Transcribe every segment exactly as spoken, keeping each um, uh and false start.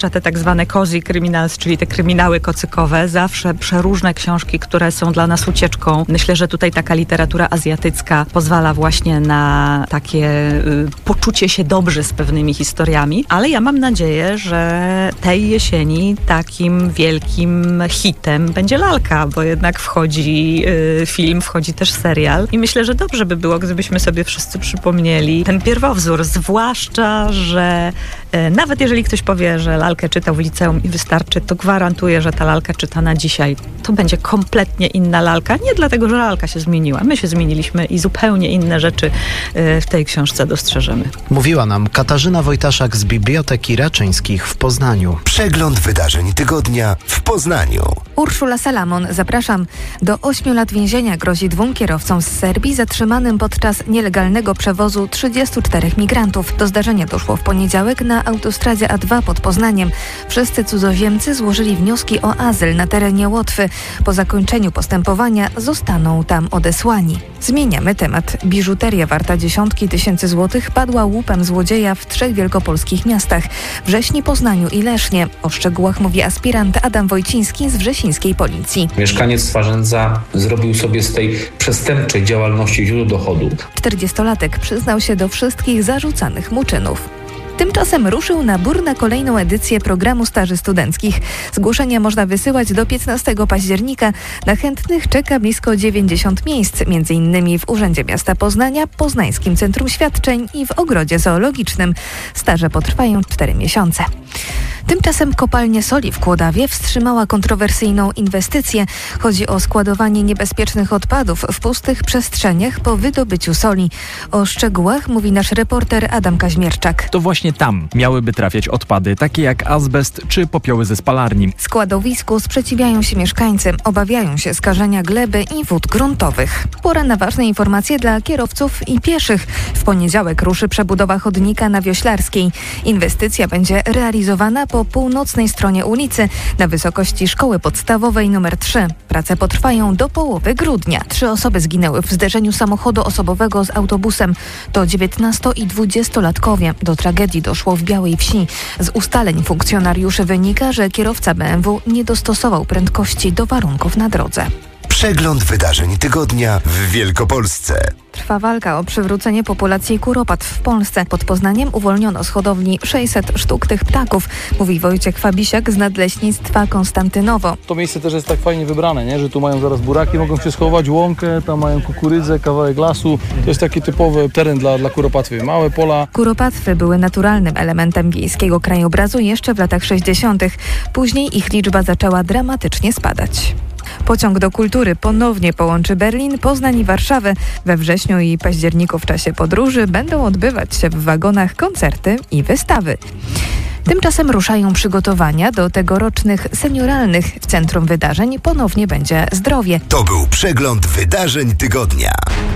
zwłaszcza te tak zwane cozy criminals, czyli te kryminały kocykowe, zawsze przeróżne książki, które są dla nas ucieczką. Myślę, że tutaj taka literatura azjatycka pozwala właśnie na takie y, poczucie się dobrze z pewnymi historiami, ale ja mam nadzieję, że tej jesieni takim wielkim hitem będzie lalka, bo jednak wchodzi y, film, wchodzi też serial i myślę, że dobrze by było, gdybyśmy sobie wszyscy przypomnieli ten pierwowzór, zwłaszcza, że y, nawet jeżeli ktoś powie, że lalkę czytał w liceum i wystarczy, to gwarantuję, że ta lalka czytana dzisiaj to będzie kompletnie inna lalka. Nie dlatego, że lalka się zmieniła. My się zmieniliśmy i zupełnie inne rzeczy y, w tej książce dostrzeżemy. Mówiła nam Katarzyna Wojtaszak z Biblioteki Raczyńskich w Poznaniu. Przegląd wydarzeń tygodnia w Poznaniu. Urszula Salamon, zapraszam. Do ośmiu lat więzienia grozi dwóm kierowcom z Serbii zatrzymanym podczas nielegalnego przewozu trzydziestu czterech migrantów. Do zdarzenia doszło w poniedziałek na autostradzie A dwa pod Poznaniem. Wszyscy cudzoziemcy złożyli wnioski o azyl na terenie Łotwy. Po zakończeniu postępowania zostaną tam odesłani. Zmieniamy temat. Biżuteria warta dziesiątki tysięcy złotych padła łupem złodzieja w trzech wielkopolskich miastach: Wrześni, Poznaniu i Lesznie. O szczegółach mówi aspirant Adam Wojciński z wrzesińskiej policji. Mieszkaniec Swarzędza zrobił sobie z tej przestępczej działalności źródło dochodu. czterdziestolatek przyznał się do wszystkich zarzucanych mu czynów. Tymczasem ruszył nabór na kolejną edycję programu staży studenckich. Zgłoszenia można wysyłać do piętnastego października. Na chętnych czeka blisko dziewięćdziesiąt miejsc, między innymi w Urzędzie Miasta Poznania, Poznańskim Centrum Świadczeń i w Ogrodzie Zoologicznym. Staże potrwają cztery miesiące. Tymczasem kopalnia soli w Kłodawie wstrzymała kontrowersyjną inwestycję. Chodzi o składowanie niebezpiecznych odpadów w pustych przestrzeniach po wydobyciu soli. O szczegółach mówi nasz reporter Adam Kaźmierczak. To właśnie tam miałyby trafiać odpady, takie jak azbest czy popioły ze spalarni. Składowisku sprzeciwiają się mieszkańcy. Obawiają się skażenia gleby i wód gruntowych. Pora na ważne informacje dla kierowców i pieszych. W poniedziałek ruszy przebudowa chodnika na Wioślarskiej. Inwestycja będzie realizowana po północnej stronie ulicy, na wysokości szkoły podstawowej numer trzy. Prace potrwają do połowy grudnia. Trzy osoby zginęły w zderzeniu samochodu osobowego z autobusem. To dziewiętnasto- i dwudziestolatkowie. Do tragedii doszło w Białej Wsi. Z ustaleń funkcjonariuszy wynika, że kierowca B M W nie dostosował prędkości do warunków na drodze. Przegląd wydarzeń tygodnia w Wielkopolsce. Trwa walka o przywrócenie populacji kuropatw w Polsce. Pod Poznaniem uwolniono z hodowli sześćset sztuk tych ptaków, mówi Wojciech Fabisiak z Nadleśnictwa Konstantynowo. To miejsce też jest tak fajnie wybrane, nie? Że tu mają zaraz buraki, mogą się schować, łąkę, tam mają kukurydzę, kawałek lasu. To jest taki typowy teren dla, dla kuropatwy. Małe pola. Kuropatwy były naturalnym elementem wiejskiego krajobrazu jeszcze w latach sześćdziesiątych. Później ich liczba zaczęła dramatycznie spadać. Pociąg do kultury ponownie połączy Berlin, Poznań i Warszawę. We wrześniu i październiku w czasie podróży będą odbywać się w wagonach koncerty i wystawy. Tymczasem ruszają przygotowania do tegorocznych senioralnych. W centrum wydarzeń ponownie będzie zdrowie. To był przegląd wydarzeń tygodnia.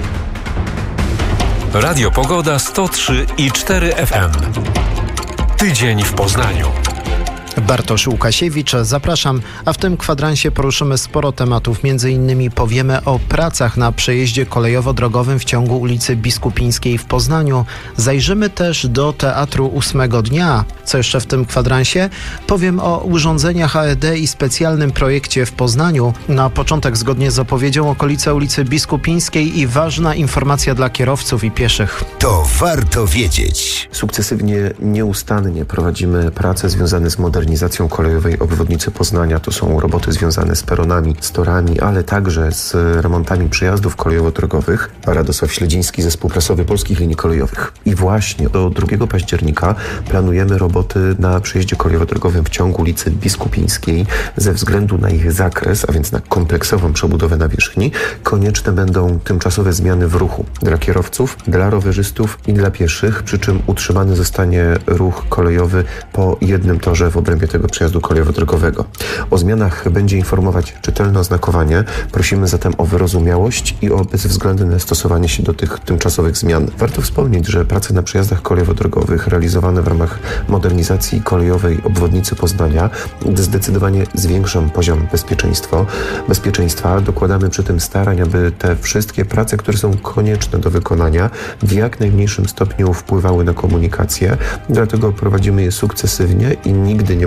Radio Pogoda sto trzy i cztery F M. Tydzień w Poznaniu. Bartosz Łukasiewicz, zapraszam, a w tym kwadransie poruszymy sporo tematów. Między innymi powiemy o pracach na przejeździe kolejowo-drogowym w ciągu ulicy Biskupińskiej w Poznaniu. Zajrzymy też do Teatru Ósmego Dnia. Co jeszcze w tym kwadransie? Powiem o urządzeniach A E D i specjalnym projekcie w Poznaniu. Na początek, zgodnie z zapowiedzią, okolice ulicy Biskupińskiej i ważna informacja dla kierowców i pieszych. To warto wiedzieć. Sukcesywnie, nieustannie prowadzimy prace związane z modernizacją modernizacją kolejowej obwodnicy Poznania. To są roboty związane z peronami, z torami, ale także z remontami przejazdów kolejowo-drogowych. Radosław Śledziński, zespół prasowy Polskich Linii Kolejowych. I właśnie do drugiego października planujemy roboty na przejeździe kolejowo-drogowym w ciągu ulicy Biskupińskiej. Ze względu na ich zakres, a więc na kompleksową przebudowę nawierzchni, konieczne będą tymczasowe zmiany w ruchu dla kierowców, dla rowerzystów i dla pieszych, przy czym utrzymany zostanie ruch kolejowy po jednym torze w obrębie tego przejazdu kolejowo-drogowego. O zmianach będzie informować czytelne oznakowanie. Prosimy zatem o wyrozumiałość i o bezwzględne stosowanie się do tych tymczasowych zmian. Warto wspomnieć, że prace na przejazdach kolejowo-drogowych realizowane w ramach modernizacji kolejowej obwodnicy Poznania zdecydowanie zwiększą poziom bezpieczeństwa. bezpieczeństwa. Dokładamy przy tym starań, aby te wszystkie prace, które są konieczne do wykonania, w jak najmniejszym stopniu wpływały na komunikację. Dlatego prowadzimy je sukcesywnie i nigdy nie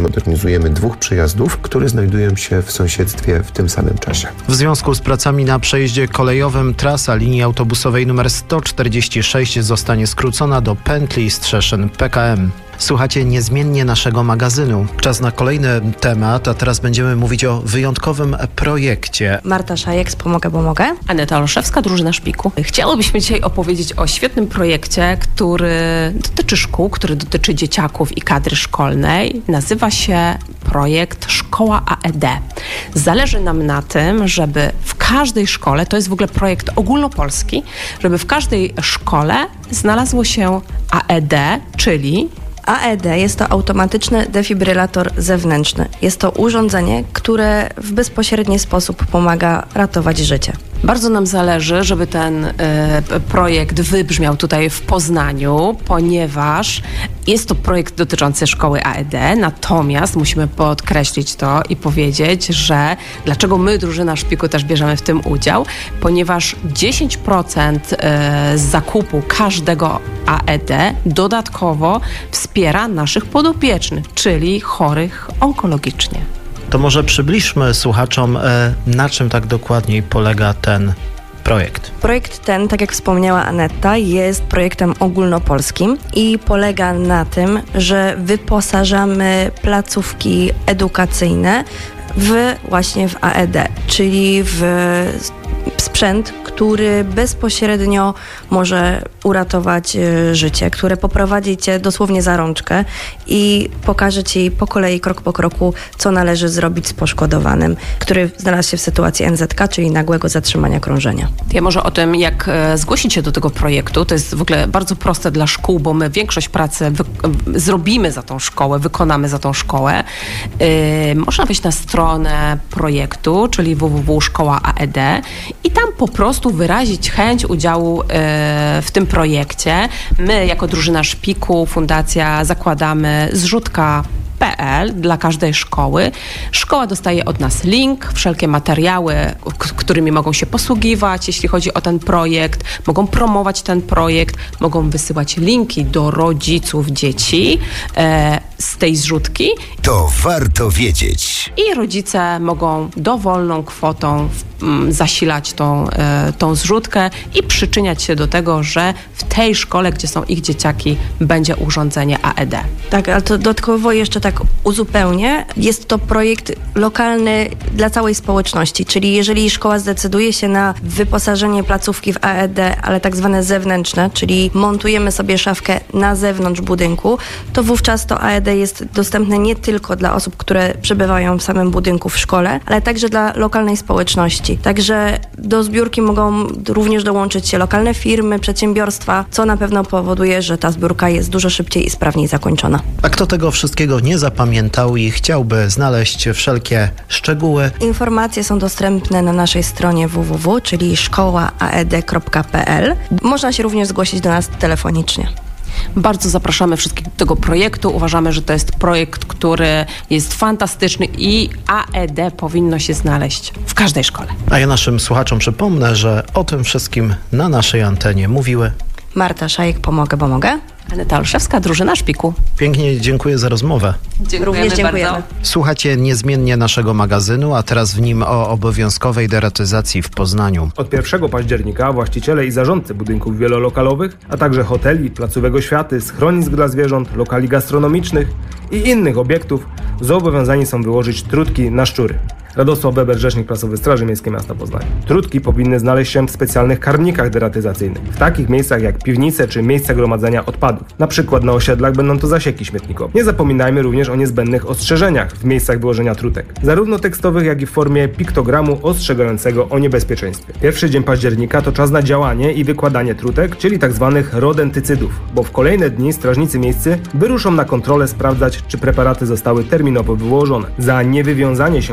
modernizujemy dwóch przejazdów, które znajdują się w sąsiedztwie w tym samym czasie. W związku z pracami na przejeździe kolejowym trasa linii autobusowej nr sto czterdzieści sześć zostanie skrócona do pętli Strzeszyn P K M. Słuchacie niezmiennie naszego magazynu. Czas na kolejny temat, a teraz będziemy mówić o wyjątkowym projekcie. Marta Szajek z Pomogę, bo mogę. Aneta Olszewska, drużyna Szpiku. Chciałobyśmy dzisiaj opowiedzieć o świetnym projekcie, który dotyczy szkół, który dotyczy dzieciaków i kadry szkolnej. Nazywa się projekt Szkoła A E D. Zależy nam na tym, żeby w każdej szkole, to jest w ogóle projekt ogólnopolski, żeby w każdej szkole znalazło się A E D, czyli A E D jest to automatyczny defibrylator zewnętrzny. Jest to urządzenie, które w bezpośredni sposób pomaga ratować życie. Bardzo nam zależy, żeby ten y, projekt wybrzmiał tutaj w Poznaniu, ponieważ jest to projekt dotyczący szkoły A E D, natomiast musimy podkreślić to i powiedzieć, że dlaczego my, drużyna Szpiku, też bierzemy w tym udział, ponieważ dziesięć procent y, z zakupu każdego A E D dodatkowo wspiera naszych podopiecznych, czyli chorych onkologicznie. To może przybliżmy słuchaczom, na czym tak dokładniej polega ten projekt. Projekt ten, tak jak wspomniała Aneta, jest projektem ogólnopolskim i polega na tym, że wyposażamy placówki edukacyjne w właśnie w A E D, czyli w sprzęt, który bezpośrednio może uratować y, życie, które poprowadzi cię dosłownie za rączkę i pokaże ci po kolei, krok po kroku, co należy zrobić z poszkodowanym, który znalazł się w sytuacji N Z K, czyli nagłego zatrzymania krążenia. Ja może o tym, jak e, zgłosić się do tego projektu. To jest w ogóle bardzo proste dla szkół, bo my większość pracy wy- zrobimy za tą szkołę, wykonamy za tą szkołę. E, można wejść na stronę projektu, czyli w w w kropka szkoła A E D i tam po prostu wyrazić chęć udziału e, w tym projekcie. My jako drużyna Szpiku, fundacja, zakładamy zrzutka kropka p l dla każdej szkoły. Szkoła dostaje od nas link, wszelkie materiały, k- którymi mogą się posługiwać, jeśli chodzi o ten projekt, mogą promować ten projekt, mogą wysyłać linki do rodziców dzieci e, z tej zrzutki. To warto wiedzieć. I rodzice mogą dowolną kwotą m, zasilać tą, e, tą zrzutkę i przyczyniać się do tego, że w tej szkole, gdzie są ich dzieciaki, będzie urządzenie A E D. Tak, ale to dodatkowo jeszcze tak uzupełnię. Jest to projekt lokalny dla całej społeczności, czyli jeżeli szkoła zdecyduje się na wyposażenie placówki w A E D, ale tak zwane zewnętrzne, czyli montujemy sobie szafkę na zewnątrz budynku, to wówczas to A E D jest dostępne nie tylko dla osób, które przebywają w samym budynku w szkole, ale także dla lokalnej społeczności. Także do zbiórki mogą również dołączyć się lokalne firmy, przedsiębiorstwa, co na pewno powoduje, że ta zbiórka jest dużo szybciej i sprawniej zakończona. A kto tego wszystkiego nie zapamiętał i chciałby znaleźć wszelkie szczegóły? Informacje są dostępne na naszej stronie w w w, czyli szkoła a e d kropka p l. Można się również zgłosić do nas telefonicznie. Bardzo zapraszamy wszystkich do tego projektu. Uważamy, że to jest projekt, który jest fantastyczny i A E D powinno się znaleźć w każdej szkole. A ja naszym słuchaczom przypomnę, że o tym wszystkim na naszej antenie mówiły Marta Szajek, Pomogę, bo mogę. Aneta Olszewska, drużyna Szpiku. Pięknie dziękuję za rozmowę. Dziękujemy Również dziękujemy. bardzo. Słuchacie niezmiennie naszego magazynu, a teraz w nim o obowiązkowej deratyzacji w Poznaniu. Od pierwszego października właściciele i zarządcy budynków wielolokalowych, a także hoteli, placówek oświaty, schronisk dla zwierząt, lokali gastronomicznych i innych obiektów zobowiązani są wyłożyć trutki na szczury. Radosław Weber, rzecznik prasowy Straży Miejskiej Miasta Poznania. Trutki powinny znaleźć się w specjalnych karmnikach deratyzacyjnych, w takich miejscach jak piwnice czy miejsca gromadzenia odpadów. Na przykład na osiedlach będą to zasieki śmietnikowe. Nie zapominajmy również o niezbędnych ostrzeżeniach w miejscach wyłożenia trutek, zarówno tekstowych, jak i w formie piktogramu ostrzegającego o niebezpieczeństwie. Pierwszy dzień października to czas na działanie i wykładanie trutek, czyli tzw. rodentycydów, bo w kolejne dni strażnicy miejscy wyruszą na kontrolę sprawdzać, czy preparaty zostały terminowo wyłożone. Za niewywiązanie się z obowiązku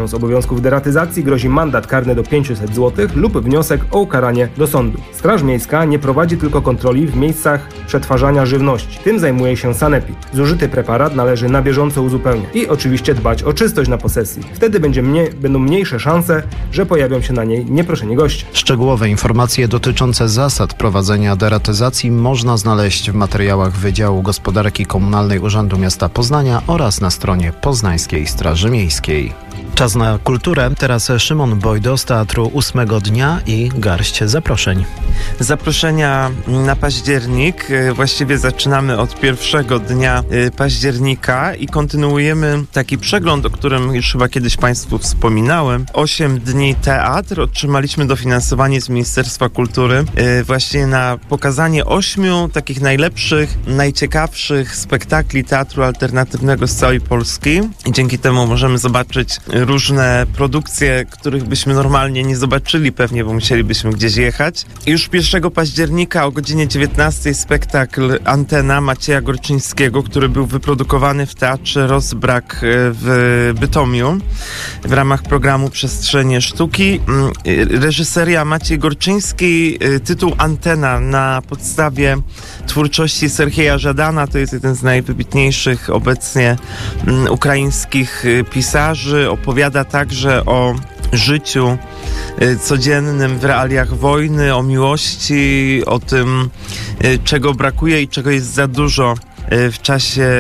przypadku deratyzacji grozi mandat karny do pięćset złotych lub wniosek o ukaranie do sądu. Straż Miejska nie prowadzi tylko kontroli w miejscach przetwarzania żywności. Tym zajmuje się sanepid. Zużyty preparat należy na bieżąco uzupełniać i oczywiście dbać o czystość na posesji. Wtedy będzie mniej, będą mniejsze szanse, że pojawią się na niej nieproszeni goście. Szczegółowe informacje dotyczące zasad prowadzenia deratyzacji można znaleźć w materiałach Wydziału Gospodarki Komunalnej Urzędu Miasta Poznania oraz na stronie Poznańskiej Straży Miejskiej. Czas na kulturę. Teraz Szymon Bojdo z Teatru Ósmego Dnia i garść zaproszeń. Zaproszenia na październik. Właściwie zaczynamy od pierwszego dnia października i kontynuujemy taki przegląd, o którym już chyba kiedyś Państwu wspominałem. Osiem dni teatr. Otrzymaliśmy dofinansowanie z Ministerstwa Kultury właśnie na pokazanie ośmiu takich najlepszych, najciekawszych spektakli teatru alternatywnego z całej Polski. I dzięki temu możemy zobaczyć różne produkcje, których byśmy normalnie nie zobaczyli pewnie, bo musielibyśmy gdzieś jechać. I już pierwszego października o godzinie dziewiętnastej spektakl Antena Macieja Gorczyńskiego, który był wyprodukowany w Teatrze Rozbrak w Bytomiu w ramach programu Przestrzenie Sztuki. Reżyseria Maciej Gorczyński, tytuł Antena na podstawie twórczości Serhieja Żadana, to jest jeden z najwybitniejszych obecnie ukraińskich pisarzy. Opowiada także o życiu codziennym w realiach wojny, o miłości, o tym, czego brakuje i czego jest za dużo w czasie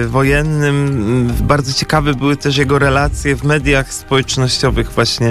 wojennym. Bardzo ciekawe były też jego relacje w mediach społecznościowych właśnie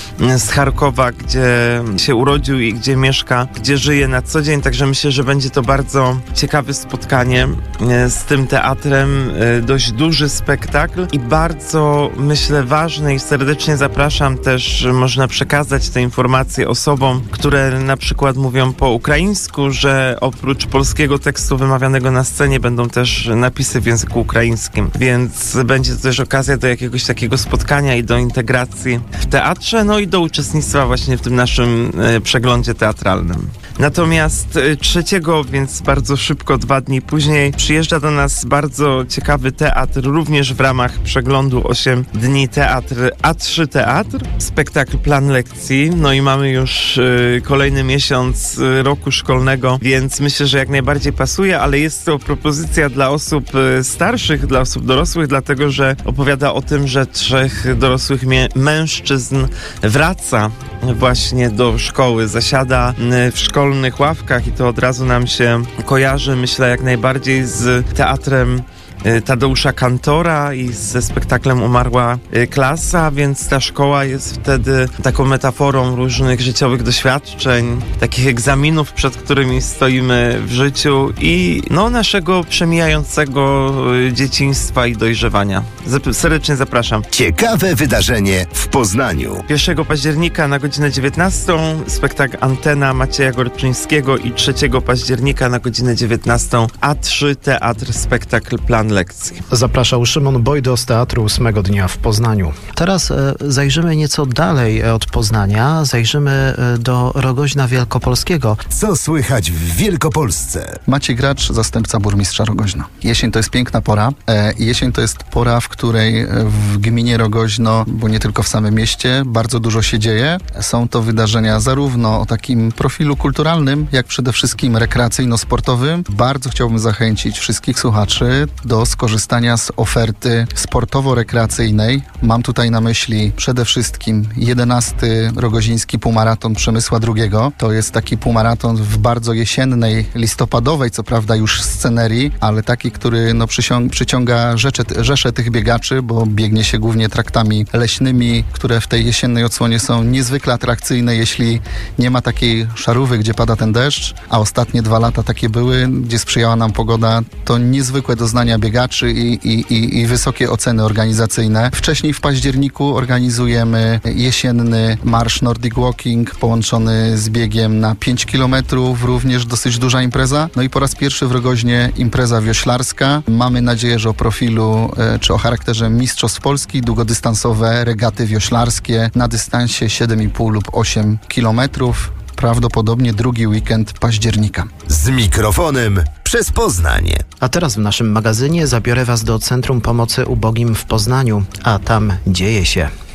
z Charkowa, gdzie się urodził i gdzie mieszka, gdzie żyje na co dzień. Także myślę, że będzie to bardzo ciekawe spotkanie z tym teatrem. Dość duży spektakl i bardzo, myślę, ważny i serdecznie zapraszam też, można przekazać te informacje osobom, które na przykład mówią po ukraińsku, że oprócz polskiego tekstu wymawianego na scenie będą też napisy w języku ukraińskim, więc będzie to też okazja do jakiegoś takiego spotkania i do integracji w teatrze, no i do uczestnictwa właśnie w tym naszym e, przeglądzie teatralnym. Natomiast trzeciego, więc bardzo szybko, dwa dni później, przyjeżdża do nas bardzo ciekawy teatr, również w ramach przeglądu osiem dni teatr, A trzy Teatr, spektakl Plan Lekcji, no i mamy już y, kolejny miesiąc y, roku szkolnego, więc myślę, że jak najbardziej pasuje, ale jest to propozycja dla osób y, starszych, dla osób dorosłych, dlatego, że opowiada o tym, że trzech dorosłych mie- mężczyzn wraca właśnie do szkoły, zasiada y, w szkole ławkach i to od razu nam się kojarzy, myślę, jak najbardziej z teatrem Tadeusza Kantora i ze spektaklem Umarła klasa, więc ta szkoła jest wtedy taką metaforą różnych życiowych doświadczeń, takich egzaminów, przed którymi stoimy w życiu i no, naszego przemijającego dzieciństwa i dojrzewania. Serdecznie zapraszam. Ciekawe wydarzenie w Poznaniu. pierwszego października na godzinę dziewiętnastą spektakl Antena Macieja Gorczyńskiego i trzeciego października na godzinę dziewiętnastą A trzy Teatr, spektakl Plan Lekcji. Zapraszał Szymon Bojdo z Teatru Ósmego Dnia w Poznaniu. Teraz e, zajrzymy nieco dalej od Poznania, zajrzymy e, do Rogoźna Wielkopolskiego. Co słychać w Wielkopolsce? Maciej Gracz, zastępca burmistrza Rogoźna. Jesień to jest piękna pora. E, jesień to jest pora, w której w gminie Rogoźno, bo nie tylko w samym mieście, bardzo dużo się dzieje. Są to wydarzenia zarówno o takim profilu kulturalnym, jak przede wszystkim rekreacyjno-sportowym. Bardzo chciałbym zachęcić wszystkich słuchaczy do skorzystania z oferty sportowo-rekreacyjnej. Mam tutaj na myśli przede wszystkim jedenasty Rogoziński Półmaraton Przemysła drugiego. To jest taki półmaraton w bardzo jesiennej, listopadowej, co prawda już scenerii, ale taki, który no, przyciąga, przyciąga rzecze, rzesze tych biegaczy, bo biegnie się głównie traktami leśnymi, które w tej jesiennej odsłonie są niezwykle atrakcyjne, jeśli nie ma takiej szarówy, gdzie pada ten deszcz, a ostatnie dwa lata takie były, gdzie sprzyjała nam pogoda, to niezwykłe doznania biegaczy i, i, i, i wysokie oceny organizacyjne. Wcześniej w październiku organizujemy jesienny marsz Nordic Walking połączony z biegiem na pięć kilometrów, również dosyć duża impreza. No i po raz pierwszy w Rogoźnie impreza wioślarska. Mamy nadzieję, że o profilu czy o charakterze mistrzostw Polski, długodystansowe regaty wioślarskie na dystansie siedem i pół lub osiem kilometrów. Prawdopodobnie drugi weekend października. Z mikrofonem przez Poznań. A teraz w naszym magazynie zabiorę Was do Centrum Pomocy Ubogim w Poznaniu, a tam dzieje się.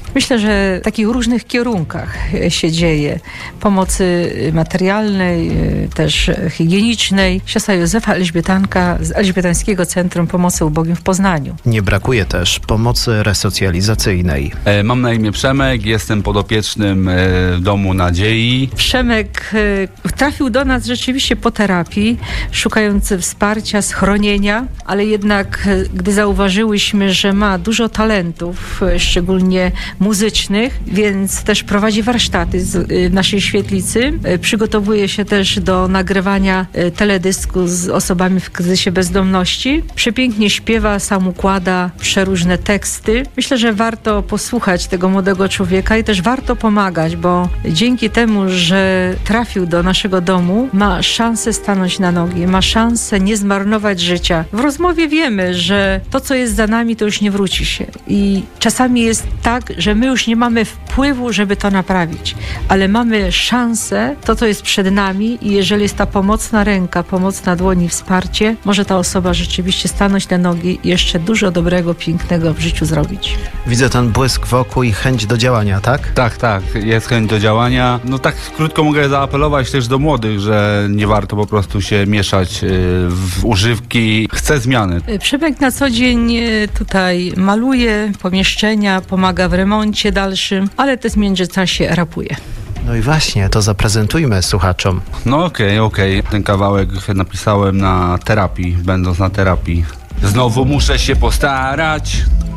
Myślę, że w takich różnych kierunkach się dzieje. Pomocy materialnej, też higienicznej. Siostra Józefa Elżbietanka z Elżbietańskiego Centrum Pomocy Ubogim w Poznaniu. Nie brakuje też pomocy resocjalizacyjnej. E, mam na imię Przemek, jestem podopiecznym e, Domu Nadziei. Przemek e, trafił do nas rzeczywiście po terapii, szukając wsparcia, schronienia, ale jednak e, gdy zauważyłyśmy, że ma dużo talentów, e, szczególnie muzycznych, więc też prowadzi warsztaty z, e, w naszej świetlicy. E, przygotowuje się też do nagrywania e, teledysku z osobami w kryzysie bezdomności. Przepięknie śpiewa, sam układa przeróżne teksty. Myślę, że warto posłuchać tego młodego człowieka i też warto pomagać, bo dzięki temu, że trafił do naszego domu, ma szansę stanąć na nogi, ma szansę nie zmarnować życia. W rozmowie wiemy, że to, co jest za nami, to już nie wróci się. I czasami jest tak, że my już nie mamy wpływu, żeby to naprawić, ale mamy szansę, to, co jest przed nami i jeżeli jest ta pomocna ręka, pomocna dłoń i wsparcie, może ta osoba rzeczywiście stanąć na nogi i jeszcze dużo dobrego, pięknego w życiu zrobić. Widzę ten błysk wokół i chęć do działania, tak? Tak, tak, jest chęć do działania. No tak krótko mogę zaapelować też do młodych, że nie warto po prostu się mieszać w używki. Chcę zmiany. Przemek na co dzień tutaj maluje pomieszczenia, pomaga w remoncie dalszym, ale też w międzyczasie rapuje. No i właśnie, to zaprezentujmy słuchaczom. No okej, okay, okej. Okay. Ten kawałek napisałem na terapii, będąc na terapii. Znowu muszę się postarać.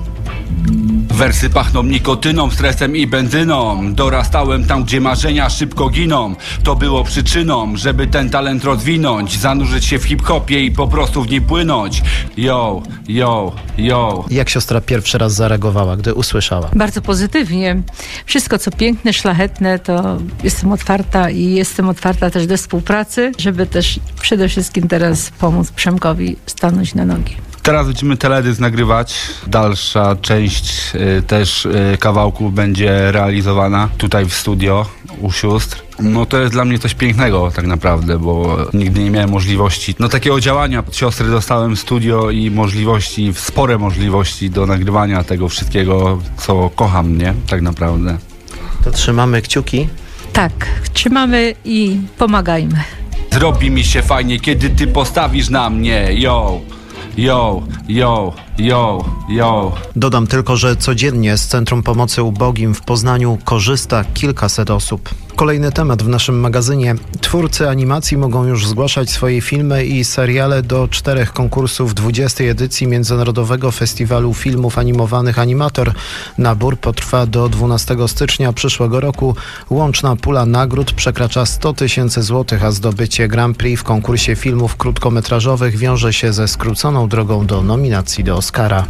Wersy pachną nikotyną, stresem i benzyną. Dorastałem tam, gdzie marzenia szybko giną. To było przyczyną, żeby ten talent rozwinąć, zanurzyć się w hip-hopie i po prostu w niej płynąć. Yo, yo, yo. Jak siostra pierwszy raz zareagowała, gdy usłyszała? Bardzo pozytywnie. Wszystko, co piękne, szlachetne, to jestem otwarta i jestem otwarta też do współpracy, żeby też przede wszystkim teraz pomóc Przemkowi stanąć na nogi. Teraz będziemy teledysk nagrywać. Dalsza część y, też y, kawałków będzie realizowana tutaj w studio u sióstr. No to jest dla mnie coś pięknego tak naprawdę, bo nigdy nie miałem możliwości no takiego działania. Od siostry dostałem studio i możliwości, spore możliwości do nagrywania tego wszystkiego, co kocham, nie? Tak naprawdę. To trzymamy kciuki? Tak, trzymamy i pomagajmy. Zrobi mi się fajnie, kiedy ty postawisz na mnie, yo. Yo, yo, yo, yo. Dodam tylko, że codziennie z Centrum Pomocy Ubogim w Poznaniu korzysta kilkaset osób. Kolejny temat w naszym magazynie. Twórcy animacji mogą już zgłaszać swoje filmy i seriale do czterech konkursów dwudziestej edycji Międzynarodowego Festiwalu Filmów Animowanych Animator. Nabór potrwa do dwunastego stycznia przyszłego roku. Łączna pula nagród przekracza sto tysięcy złotych, a zdobycie Grand Prix w konkursie filmów krótkometrażowych wiąże się ze skróconą drogą do nominacji do Oscara.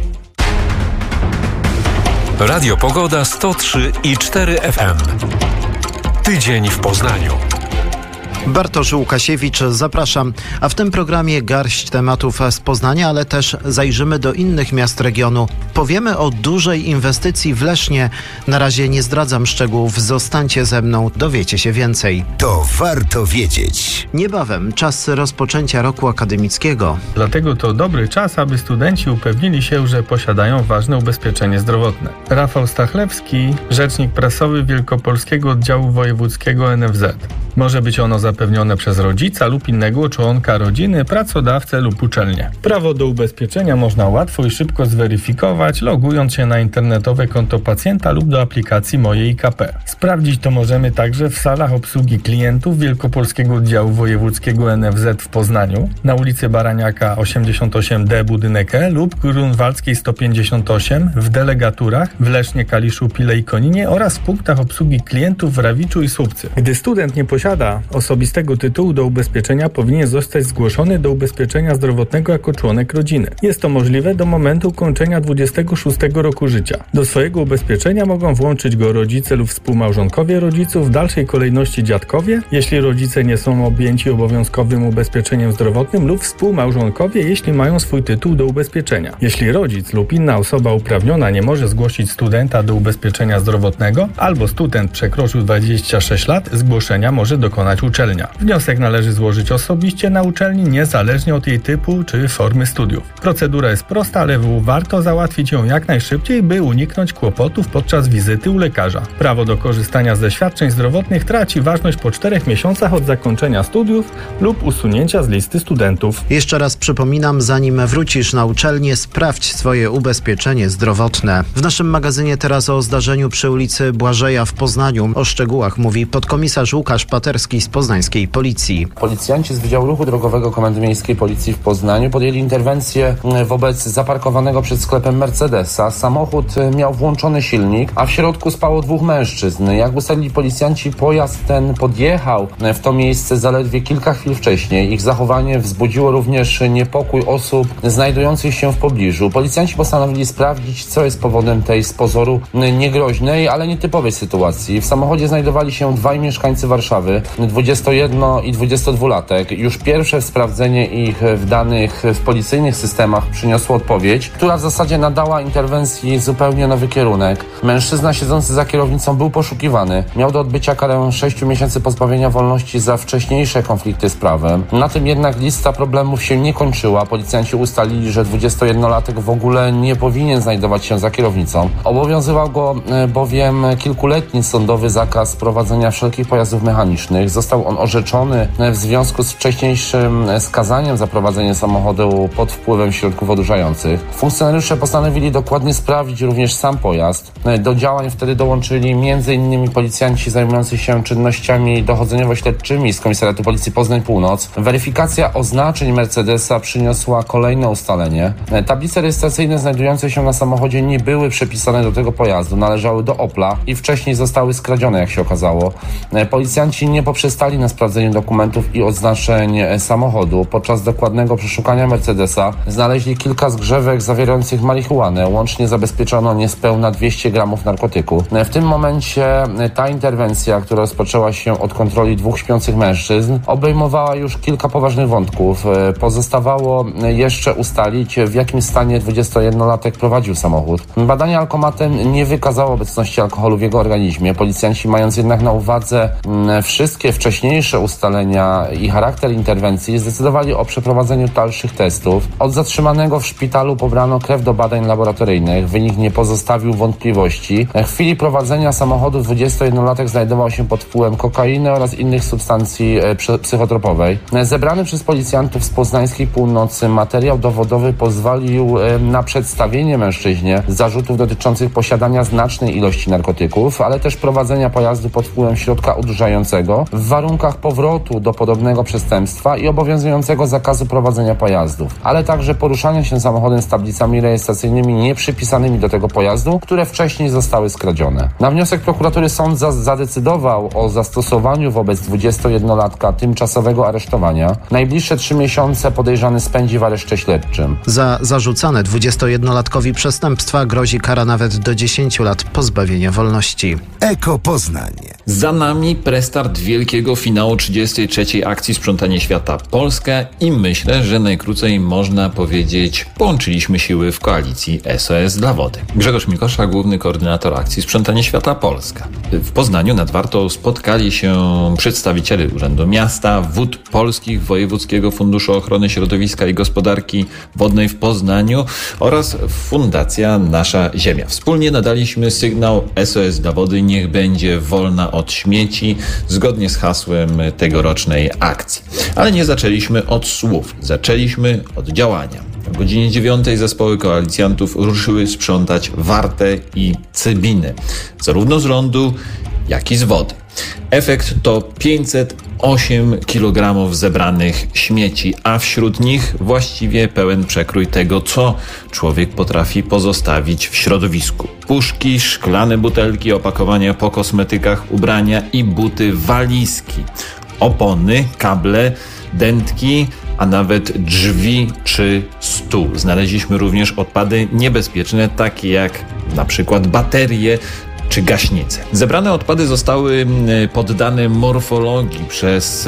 Radio Pogoda sto trzy i cztery F M. Tydzień w Poznaniu. Bartosz Łukasiewicz, zapraszam. A w tym programie garść tematów z Poznania, ale też zajrzymy do innych miast regionu. Powiemy o dużej inwestycji w Lesznie. Na razie nie zdradzam szczegółów. Zostańcie ze mną, dowiecie się więcej. To warto wiedzieć. Niebawem czas rozpoczęcia roku akademickiego. Dlatego to dobry czas, aby studenci upewnili się, że posiadają ważne ubezpieczenie zdrowotne. Rafał Stachlewski, rzecznik prasowy Wielkopolskiego Oddziału Wojewódzkiego N F Z. Może być ono zapewnione przez rodzica lub innego członka rodziny, pracodawcę lub uczelnię. Prawo do ubezpieczenia można łatwo i szybko zweryfikować, logując się na internetowe konto pacjenta lub do aplikacji Moje I K P. Sprawdzić to możemy także w salach obsługi klientów Wielkopolskiego Oddziału Wojewódzkiego N F Z w Poznaniu, na ulicy Baraniaka osiemdziesiąt osiem D budynek E lub Grunwaldzkiej sto pięćdziesiąt osiem, w delegaturach w Lesznie, Kaliszu, Pile i Koninie oraz w punktach obsługi klientów w Rawiczu i Słupcy. Gdy student nie posiada osobistego tytułu do ubezpieczenia, powinien zostać zgłoszony do ubezpieczenia zdrowotnego jako członek rodziny. Jest to możliwe do momentu ukończenia dwudziestego szóstego roku życia. Do swojego ubezpieczenia mogą włączyć go rodzice lub współmałżonkowie rodziców, w dalszej kolejności dziadkowie, jeśli rodzice nie są objęci obowiązkowym ubezpieczeniem zdrowotnym, lub współmałżonkowie, jeśli mają swój tytuł do ubezpieczenia. Jeśli rodzic lub inna osoba uprawniona nie może zgłosić studenta do ubezpieczenia zdrowotnego, albo student przekroczył dwadzieścia sześć lat, zgłoszenia może dokonać uczelnia. Wniosek należy złożyć osobiście na uczelni, niezależnie od jej typu czy formy studiów. Procedura jest prosta, ale warto załatwić załatwić ją jak najszybciej, by uniknąć kłopotów podczas wizyty u lekarza. Prawo do korzystania ze świadczeń zdrowotnych traci ważność po czterech miesiącach od zakończenia studiów lub usunięcia z listy studentów. Jeszcze raz przypominam, zanim wrócisz na uczelnię, sprawdź swoje ubezpieczenie zdrowotne. W naszym magazynie teraz o zdarzeniu przy ulicy Błażeja w Poznaniu. O szczegółach mówi podkomisarz Łukasz Paterski z poznańskiej policji. Policjanci z Wydziału Ruchu Drogowego Komendy Miejskiej Policji w Poznaniu podjęli interwencję wobec zaparkowanego przed sklepem Mercedesa. Samochód miał włączony silnik, a w środku spało dwóch mężczyzn. Jak ustalili policjanci, pojazd ten podjechał w to miejsce zaledwie kilka chwil wcześniej. Ich zachowanie wzbudziło również niepokój osób znajdujących się w pobliżu. Policjanci postanowili sprawdzić, co jest powodem tej z pozoru niegroźnej, ale nietypowej sytuacji. W samochodzie znajdowali się dwaj mieszkańcy Warszawy, dwudziestojedno- i dwudziestodwulatek. Już pierwsze sprawdzenie ich w danych w policyjnych systemach przyniosło odpowiedź, która w zasadzie nadała interwencji zupełnie nowy kierunek. Mężczyzna siedzący za kierownicą był poszukiwany. Miał do odbycia karę sześciu miesięcy pozbawienia wolności za wcześniejsze konflikty z prawem. Na tym jednak lista problemów się nie kończyła. Policjanci ustalili, że dwudziestojednolatek w ogóle nie powinien znajdować się za kierownicą. Obowiązywał go bowiem kilkuletni sądowy zakaz prowadzenia wszelkich pojazdów mechanicznych. Został on orzeczony w związku z wcześniejszym skazaniem za prowadzenie samochodu pod wpływem środków odurzających. Funkcjonariusze postanowili dokładnie sprawdzić również sam pojazd. Do działań wtedy dołączyli między innymi policjanci zajmujący się czynnościami dochodzeniowo-śledczymi z Komisariatu Policji Poznań Północ. Weryfikacja oznaczeń Mercedesa przyniosła kolejne ustalenie. Tablice rejestracyjne znajdujące się na samochodzie nie były przypisane do tego pojazdu, należały do Opla i wcześniej zostały skradzione, jak się okazało. Policjanci nie poprzestali na sprawdzeniu dokumentów i oznaczeń samochodu. Podczas dokładnego przeszukania Mercedesa znaleźli kilka zgrzewek zawierających marihuanę. Łącznie zabezpieczono niespełna dwieście gramów narkotyku. W tym momencie ta interwencja, która rozpoczęła się od kontroli dwóch śpiących mężczyzn, obejmowała już kilka poważnych wątków. Pozostawało jeszcze ustalić, w jakim stanie dwudziestojednolatek prowadził samochód. Badanie alkomatem nie wykazało obecności alkoholu w jego organizmie. Policjanci, mając jednak na uwadze wszystkie wcześniejsze ustalenia i charakter interwencji, zdecydowali o przeprowadzeniu dalszych testów. Od zatrzymanego w szpitalu pobrano krew do badań laboratoryjnych. Wynik nie pozostawił wątpliwości. W chwili prowadzenia samochodu dwudziestojednolatek znajdował się pod wpływem kokainy oraz innych substancji psychotropowej. Zebrany przez policjantów z poznańskiej północy materiał dowodowy pozwolił na przedstawienie mężczyźnie zarzutów dotyczących posiadania znacznej ilości narkotyków, ale też prowadzenia pojazdu pod wpływem środka odurzającego w warunkach powrotu do podobnego przestępstwa i obowiązującego zakazu prowadzenia pojazdów, ale także poruszania się samochodem z tablicami rejestracyjnymi nieprzypisanymi do tego pojazdu, które wcześniej zostały skradzione. Na wniosek prokuratury sąd za- zadecydował o zastosowaniu wobec dwudziestojednolatka tymczasowego aresztowania. Najbliższe trzy miesiące podejrzany spędzi w areszcie śledczym. Za zarzucane dwudziestojednolatkowi przestępstwa grozi kara nawet do dziesięciu lat pozbawienia wolności. Eko Poznań. Za nami prestart wielkiego finału trzydziestej trzeciej akcji Sprzątanie Świata Polska i myślę, że najkrócej można powiedzieć, połączyliśmy siły w koalicji S O S dla wody. Grzegorz Mikosza, główny koordynator akcji Sprzątanie Świata Polska. W Poznaniu nad Wartą spotkali się przedstawiciele Urzędu Miasta, Wód Polskich, Wojewódzkiego Funduszu Ochrony Środowiska i Gospodarki Wodnej w Poznaniu oraz Fundacja Nasza Ziemia. Wspólnie nadaliśmy sygnał S O S dla wody niech będzie wolna od śmieci, zgodnie z hasłem tegorocznej akcji. Ale nie zaczęliśmy od słów, zaczęliśmy od działania. O godzinie dziewiątej zespoły koalicjantów ruszyły sprzątać Wartę i Cybiny, zarówno z lądu, jak i z wody. Efekt to pięćset osiem kilogramów zebranych śmieci, a wśród nich właściwie pełen przekrój tego, co człowiek potrafi pozostawić w środowisku. Puszki, szklane butelki, opakowania po kosmetykach, ubrania i buty, walizki, opony, kable, dętki, a nawet drzwi czy stół. Znaleźliśmy również odpady niebezpieczne, takie jak na przykład baterie czy gaśnice. Zebrane odpady zostały poddane morfologii przez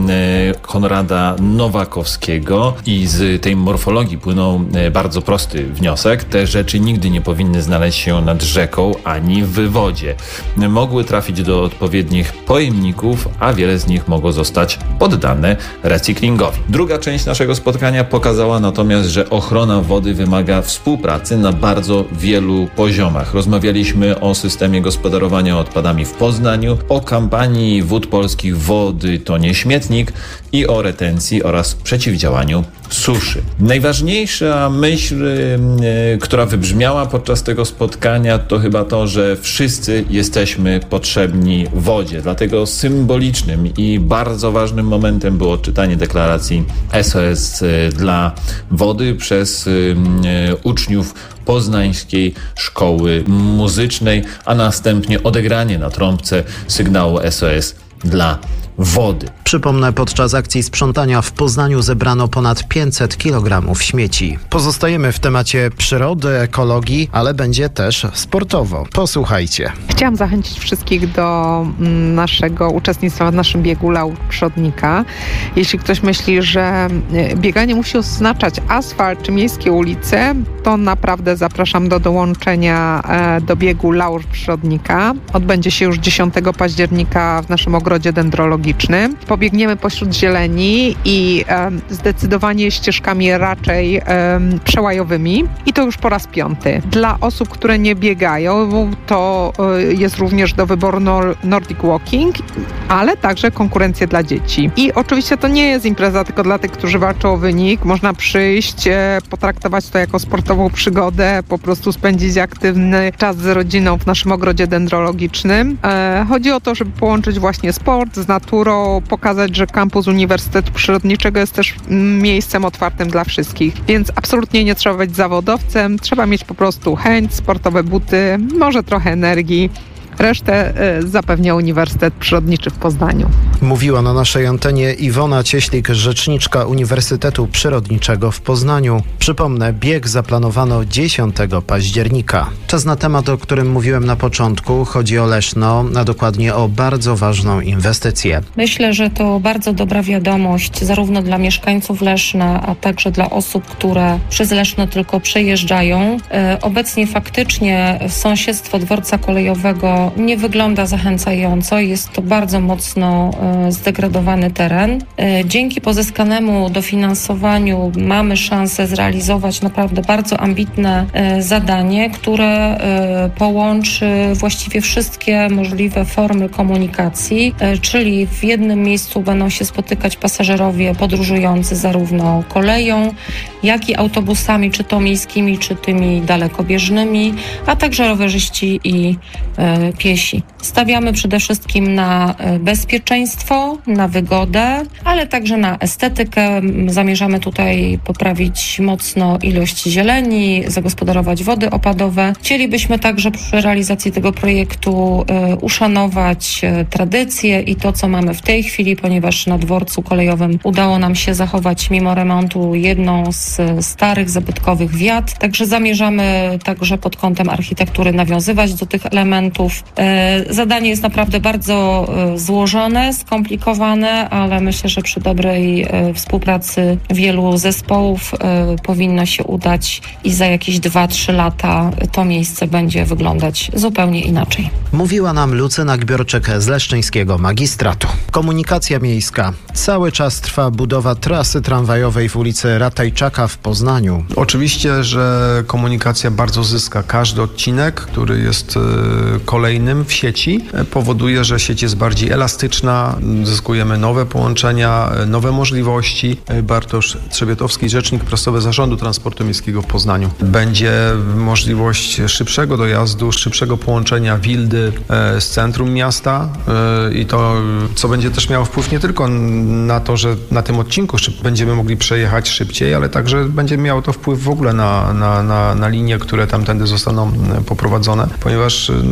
Konrada Nowakowskiego i z tej morfologii płynął bardzo prosty wniosek. Te rzeczy nigdy nie powinny znaleźć się nad rzeką ani w wodzie. Mogły trafić do odpowiednich pojemników, a wiele z nich mogło zostać poddane recyklingowi. Druga część naszego spotkania pokazała natomiast, że ochrona wody wymaga współpracy na bardzo wielu poziomach. Rozmawialiśmy o systemie gospodarowania odpadami w Poznaniu, o kampanii Wód Polskich Wody to nie śmietnik i o retencji oraz przeciwdziałaniu suszy. Najważniejsza myśl, yy, która wybrzmiała podczas tego spotkania, to chyba to, że wszyscy jesteśmy potrzebni wodzie. Dlatego symbolicznym i bardzo ważnym momentem było czytanie deklaracji S O S dla wody przez yy, uczniów Poznańskiej Szkoły Muzycznej, a następnie odegranie na trąbce sygnału S O S dla wody. Przypomnę, podczas akcji sprzątania w Poznaniu zebrano ponad pięćset kilogramów śmieci. Pozostajemy w temacie przyrody, ekologii, ale będzie też sportowo. Posłuchajcie. Chciałam zachęcić wszystkich do naszego uczestnictwa w naszym biegu Laur Przodnika. Jeśli ktoś myśli, że bieganie musi oznaczać asfalt czy miejskie ulice, to naprawdę zapraszam do dołączenia do biegu Laur Przodnika. Odbędzie się już dziesiątego października w naszym ogrodzie dendrologicznym. Pobiegniemy pośród zieleni i e, zdecydowanie ścieżkami raczej e, przełajowymi i to już po raz piąty. Dla osób, które nie biegają, to e, jest również do wyboru nor- Nordic Walking, ale także konkurencje dla dzieci. I oczywiście to nie jest impreza tylko dla tych, którzy walczą o wynik. Można przyjść, e, potraktować to jako sportową przygodę, po prostu spędzić aktywny czas z rodziną w naszym ogrodzie dendrologicznym. E, chodzi o to, żeby połączyć właśnie sport z naturą, pokazać, że kampus Uniwersytetu Przyrodniczego jest też miejscem otwartym dla wszystkich. Więc absolutnie nie trzeba być zawodowcem, trzeba mieć po prostu chęć, sportowe buty, może trochę energii. Resztę y, zapewnia Uniwersytet Przyrodniczy w Poznaniu. Mówiła na naszej antenie Iwona Cieślik, rzeczniczka Uniwersytetu Przyrodniczego w Poznaniu. Przypomnę, bieg zaplanowano dziesiątego października. Czas na temat, o którym mówiłem na początku. Chodzi o Leszno, a dokładnie o bardzo ważną inwestycję. Myślę, że to bardzo dobra wiadomość zarówno dla mieszkańców Leszna, a także dla osób, które przez Leszno tylko przejeżdżają. E, obecnie faktycznie sąsiedztwo dworca kolejowego nie wygląda zachęcająco. Jest to bardzo mocno e, zdegradowany teren. E, dzięki pozyskanemu dofinansowaniu mamy szansę zrealizować naprawdę bardzo ambitne e, zadanie, które e, połączy właściwie wszystkie możliwe formy komunikacji, e, czyli w jednym miejscu będą się spotykać pasażerowie podróżujący zarówno koleją, jak i autobusami, czy to miejskimi, czy tymi dalekobieżnymi, a także rowerzyści i e, piesi. Stawiamy przede wszystkim na bezpieczeństwo, na wygodę, ale także na estetykę. Zamierzamy tutaj poprawić mocno ilość zieleni, zagospodarować wody opadowe. Chcielibyśmy także przy realizacji tego projektu e, uszanować e, tradycje i to, co mamy w tej chwili, ponieważ na dworcu kolejowym udało nam się zachować mimo remontu jedną z starych, zabytkowych wiat. Także zamierzamy także pod kątem architektury nawiązywać do tych elementów. Zadanie jest naprawdę bardzo złożone, skomplikowane, ale myślę, że przy dobrej współpracy wielu zespołów powinno się udać i za jakieś dwa trzy lata to miejsce będzie wyglądać zupełnie inaczej. Mówiła nam Lucyna Gbiorczyk z Leszczyńskiego Magistratu. Komunikacja miejska. Cały czas trwa budowa trasy tramwajowej w ulicy Ratajczaka w Poznaniu. Oczywiście, że komunikacja bardzo zyska. Każdy odcinek, który jest kolejnym w sieci, powoduje, że sieć jest bardziej elastyczna, zyskujemy nowe połączenia, nowe możliwości. Bartosz Trzebiatowski, rzecznik prasowy Zarządu Transportu Miejskiego w Poznaniu. Będzie możliwość szybszego dojazdu, szybszego połączenia Wildy z centrum miasta i to, co będzie też miało wpływ nie tylko na to, że na tym odcinku będziemy mogli przejechać szybciej, ale także będzie miało to wpływ w ogóle na, na, na, na linie, które tamtędy zostaną poprowadzone, ponieważ no, będzie można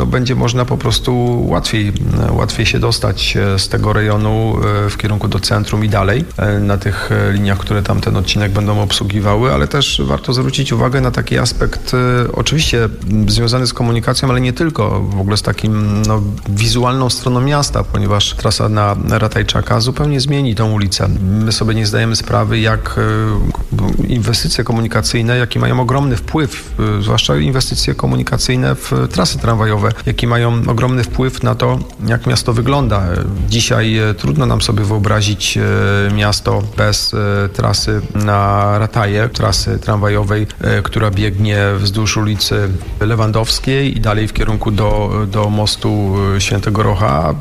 można po prostu łatwiej, łatwiej się dostać z tego rejonu w kierunku do centrum i dalej na tych liniach, które tam ten odcinek będą obsługiwały, ale też warto zwrócić uwagę na taki aspekt oczywiście związany z komunikacją, ale nie tylko, w ogóle z takim no, wizualną stroną miasta, ponieważ trasa na Ratajczaka zupełnie zmieni tą ulicę. My sobie nie zdajemy sprawy, jak inwestycje komunikacyjne, jakie mają ogromny wpływ, zwłaszcza inwestycje komunikacyjne w trasy tramwajowe, jaki mają ogromny wpływ na to, jak miasto wygląda. Dzisiaj trudno nam sobie wyobrazić miasto bez trasy na Rataje, trasy tramwajowej, która biegnie wzdłuż ulicy Lewandowskiej i dalej w kierunku do, do mostu Świętego Rocha.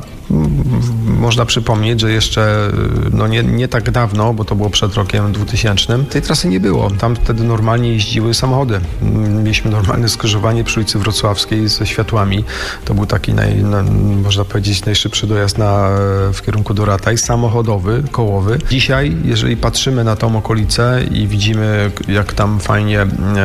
Można przypomnieć, że jeszcze no nie, nie tak dawno, bo to było przed rokiem dwutysięcznym, tej trasy nie było. Tam wtedy normalnie jeździły samochody. Mieliśmy normalne skrzyżowanie przy ulicy Wrocławskiej ze światłami. To był taki, naj, na, można powiedzieć, najszybszy dojazd na, w kierunku do Rataj, samochodowy, kołowy. Dzisiaj, jeżeli patrzymy na tą okolicę i widzimy, jak tam fajnie e,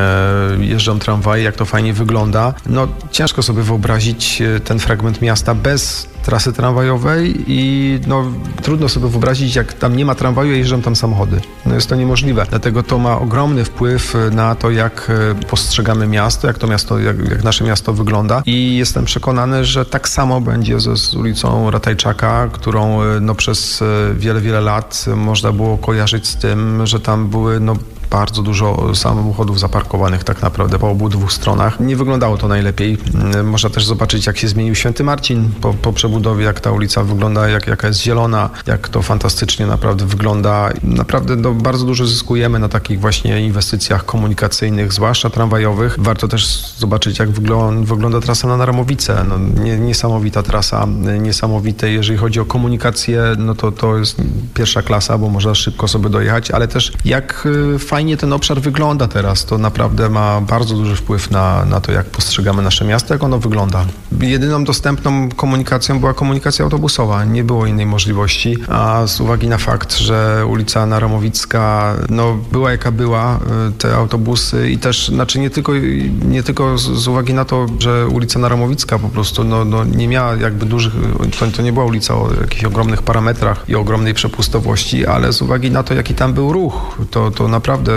jeżdżą tramwaje, jak to fajnie wygląda, no ciężko sobie wyobrazić ten fragment miasta bez trasy tramwajowej i no, trudno sobie wyobrazić, jak tam nie ma tramwaju, a jeżdżą tam samochody. No jest to niemożliwe. Dlatego to ma ogromny wpływ na to, jak postrzegamy miasto, jak to miasto, jak, jak nasze miasto wygląda i jestem przekonany, że tak samo będzie ze, z ulicą Ratajczaka, którą no, przez wiele, wiele lat można było kojarzyć z tym, że tam były no, bardzo dużo samochodów zaparkowanych tak naprawdę po obu dwóch stronach. Nie wyglądało to najlepiej. Można też zobaczyć, jak się zmienił Święty Marcin po, po przebudowie, jak ta ulica wygląda, jak, jaka jest zielona, jak to fantastycznie naprawdę wygląda. Naprawdę no, bardzo dużo zyskujemy na takich właśnie inwestycjach komunikacyjnych, zwłaszcza tramwajowych. Warto też zobaczyć, jak wygląda, wygląda trasa na Naramowicę. No, nie, niesamowita trasa, niesamowite. Jeżeli chodzi o komunikację, no to to jest pierwsza klasa, bo można szybko sobie dojechać, ale też jak fajnie Fajnie ten obszar wygląda teraz. To naprawdę ma bardzo duży wpływ na, na to, jak postrzegamy nasze miasto, jak ono wygląda. Jedyną dostępną komunikacją była komunikacja autobusowa. Nie było innej możliwości, a z uwagi na fakt, że ulica Naramowicka no, była jaka była, te autobusy i też, znaczy nie tylko, nie tylko z, z uwagi na to, że ulica Naramowicka po prostu no, no, nie miała jakby dużych, to, to nie była ulica o jakichś ogromnych parametrach i ogromnej przepustowości, ale z uwagi na to, jaki tam był ruch, to, to naprawdę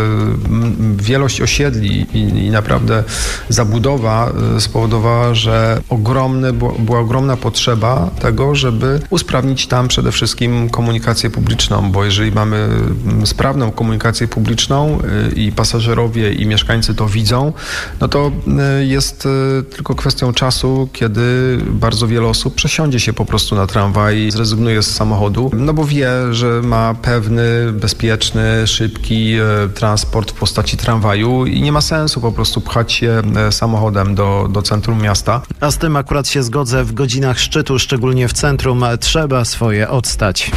wielość osiedli i, i naprawdę zabudowa spowodowała, że ogromny, była ogromna potrzeba tego, żeby usprawnić tam przede wszystkim komunikację publiczną, bo jeżeli mamy sprawną komunikację publiczną i pasażerowie i mieszkańcy to widzą, no to jest tylko kwestią czasu, kiedy bardzo wiele osób przesiądzie się po prostu na tramwaj, zrezygnuje z samochodu, no bo wie, że ma pewny, bezpieczny, szybki transport w postaci tramwaju i nie ma sensu po prostu pchać się samochodem do, do centrum miasta. A z tym akurat się zgodzę, w godzinach szczytu, szczególnie w centrum, trzeba swoje odstać.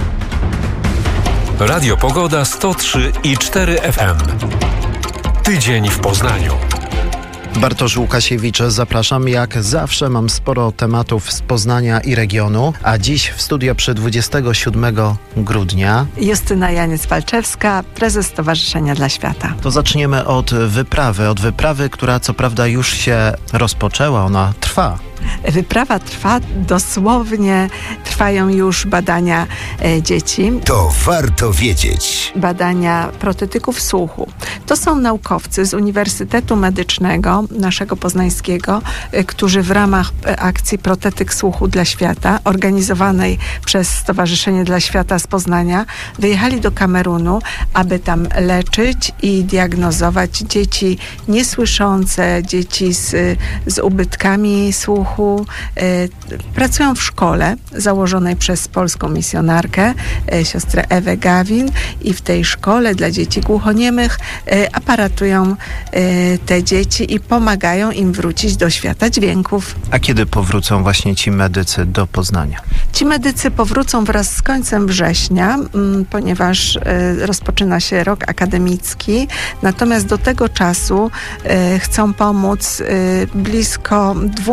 Radio Pogoda sto trzy i cztery F M. Tydzień w Poznaniu. Bartosz Łukasiewicz, zapraszam. Jak zawsze mam sporo tematów z Poznania i regionu, a dziś w studio przy dwudziestego siódmego grudnia Justyna Janiec-Walczewska, prezes Stowarzyszenia dla Świata. To zaczniemy od wyprawy, od wyprawy, która co prawda już się rozpoczęła, ona trwa. Wyprawa trwa, dosłownie trwają już badania e, dzieci. To warto wiedzieć. Badania protetyków słuchu. To są naukowcy z Uniwersytetu Medycznego naszego poznańskiego, e, którzy w ramach e, akcji Protetyk Słuchu dla Świata, organizowanej przez Stowarzyszenie dla Świata z Poznania, wyjechali do Kamerunu, aby tam leczyć i diagnozować dzieci niesłyszące, dzieci z, z ubytkami słuchu. Pracują w szkole założonej przez polską misjonarkę, siostrę Ewę Gawin, i w tej szkole dla dzieci głuchoniemych aparatują te dzieci i pomagają im wrócić do świata dźwięków. A kiedy powrócą właśnie ci medycy do Poznania? Ci medycy powrócą wraz z końcem września, ponieważ rozpoczyna się rok akademicki, natomiast do tego czasu chcą pomóc blisko dwieście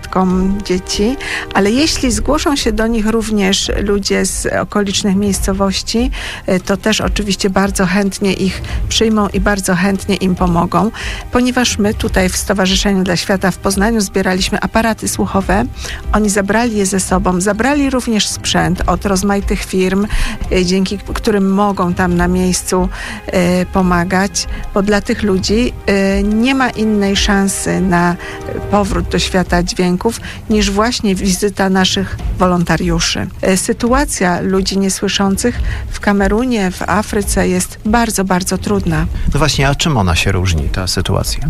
setkom dzieci, ale jeśli zgłoszą się do nich również ludzie z okolicznych miejscowości, to też oczywiście bardzo chętnie ich przyjmą i bardzo chętnie im pomogą, ponieważ my tutaj w Stowarzyszeniu dla Świata w Poznaniu zbieraliśmy aparaty słuchowe. Oni zabrali je ze sobą, zabrali również sprzęt od rozmaitych firm, dzięki którym mogą tam na miejscu y, pomagać, bo dla tych ludzi y, nie ma innej szansy na powrót do świata dźwięków niż właśnie wizyta naszych wolontariuszy. Y, sytuacja ludzi niesłyszących w Kamerunie, w Afryce jest bardzo, bardzo trudna. No właśnie, a czym ona się różni, ta sytuacja?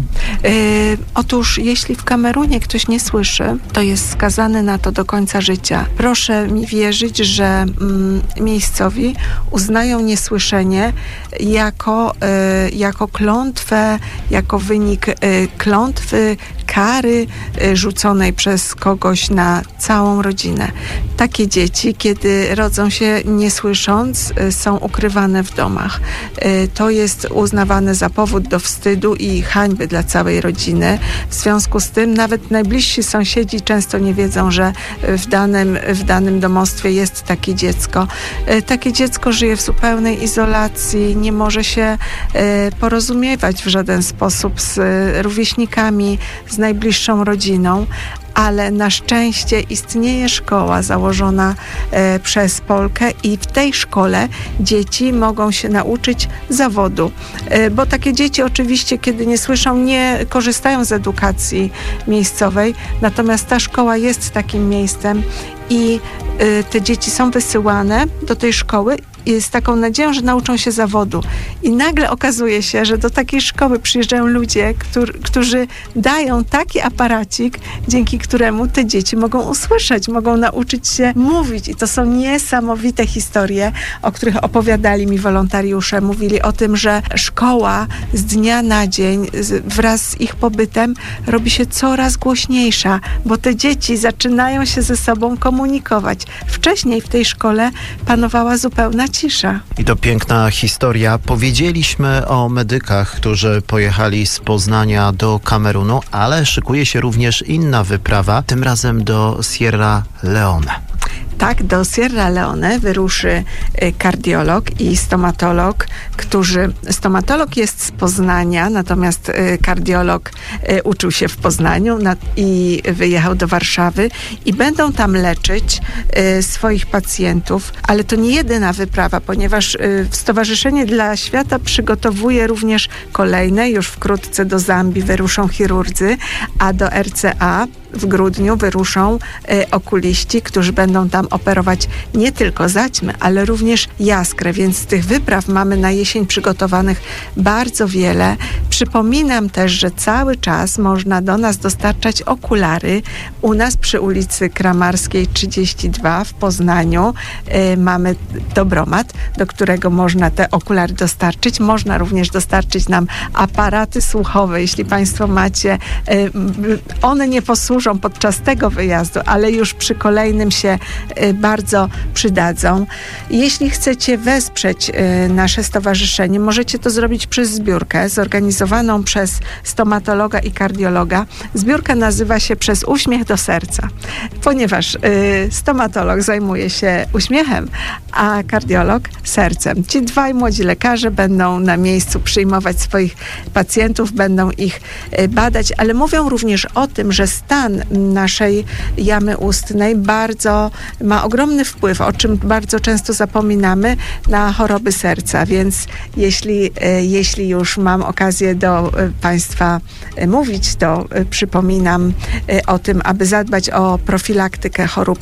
Y, otóż jeśli w Kamerunie ktoś nie słyszy, to jest skazany na to do końca życia. Proszę mi wierzyć, że mm, miejscowi uznają niesłyszenie jako, y, jako klątwę, jako wynik y, klątwy, kary y, rzuconej przez kogoś na całą rodzinę. Takie dzieci, kiedy rodzą się nie słysząc, y, są ukrywane w domach. Y, to jest uznawane za powód do wstydu i hańby dla całej rodziny. W związku z tym nawet najbliżsi sąsiedzi często nie wiedzą, że w danym, w danym domostwie jest takie dziecko. Y, takie dziecko żyje w zupełnej izolacji, nie może się y, porozumiewać w żaden sposób z y, rówieśnikami, z najbliższą rodziną, ale na szczęście istnieje szkoła założona e, przez Polkę i w tej szkole dzieci mogą się nauczyć zawodu, e, bo takie dzieci oczywiście, kiedy nie słyszą, nie korzystają z edukacji miejscowej, natomiast ta szkoła jest takim miejscem i e, te dzieci są wysyłane do tej szkoły z taką nadzieją, że nauczą się zawodu. I nagle okazuje się, że do takiej szkoły przyjeżdżają ludzie, którzy, którzy dają taki aparacik, dzięki któremu te dzieci mogą usłyszeć, mogą nauczyć się mówić. I to są niesamowite historie, o których opowiadali mi wolontariusze. Mówili o tym, że szkoła z dnia na dzień wraz z ich pobytem robi się coraz głośniejsza, bo te dzieci zaczynają się ze sobą komunikować. Wcześniej w tej szkole panowała zupełna cisza. I to piękna historia. Powiedzieliśmy o medykach, którzy pojechali z Poznania do Kamerunu, ale szykuje się również inna wyprawa, tym razem do Sierra Leone. Tak, do Sierra Leone wyruszy kardiolog i stomatolog, którzy... Stomatolog jest z Poznania, natomiast kardiolog uczył się w Poznaniu i wyjechał do Warszawy i będą tam leczyć swoich pacjentów, ale to nie jedyna wyprawa, ponieważ Stowarzyszenie dla Świata przygotowuje również kolejne, już wkrótce do Zambii wyruszą chirurdzy, a do R C A w grudniu wyruszą y, okuliści, którzy będą tam operować nie tylko zaćmy, ale również jaskrę, więc z tych wypraw mamy na jesień przygotowanych bardzo wiele. Przypominam też, że cały czas można do nas dostarczać okulary. U nas przy ulicy Kramarskiej trzydzieści dwa w Poznaniu y, mamy dobromat, do którego można te okulary dostarczyć. Można również dostarczyć nam aparaty słuchowe, jeśli Państwo macie. Y, one nie posłużą podczas tego wyjazdu, ale już przy kolejnym się y, bardzo przydadzą. Jeśli chcecie wesprzeć y, nasze stowarzyszenie, możecie to zrobić przez zbiórkę zorganizowaną przez stomatologa i kardiologa. Zbiórka nazywa się Przez uśmiech do serca, ponieważ y, stomatolog zajmuje się uśmiechem, a kardiolog sercem. Ci dwaj młodzi lekarze będą na miejscu przyjmować swoich pacjentów, będą ich y, badać, ale mówią również o tym, że stan naszej jamy ustnej bardzo ma ogromny wpływ, o czym bardzo często zapominamy, na choroby serca, więc jeśli, jeśli już mam okazję do Państwa mówić, to przypominam o tym, aby zadbać o profilaktykę chorób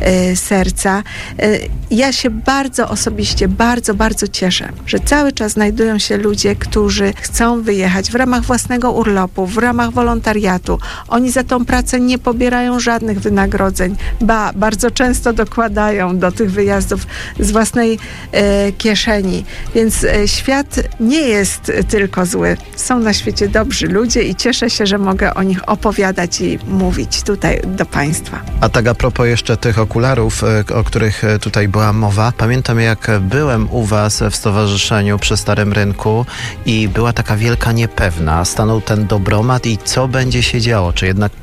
serca. Ja się bardzo osobiście, bardzo, bardzo cieszę, że cały czas znajdują się ludzie, którzy chcą wyjechać w ramach własnego urlopu, w ramach wolontariatu. Oni za tą pracę nie pobierają żadnych wynagrodzeń, ba, bardzo często dokładają do tych wyjazdów z własnej e, kieszeni. Więc e, świat nie jest tylko zły. Są na świecie dobrzy ludzie i cieszę się, że mogę o nich opowiadać i mówić tutaj do Państwa. A tak a propos jeszcze tych okularów, o których tutaj była mowa. Pamiętam, jak byłem u Was w stowarzyszeniu przy Starym Rynku i była taka wielka niepewna. Stanął ten dobromat i co będzie się działo? Czy jednak Poznania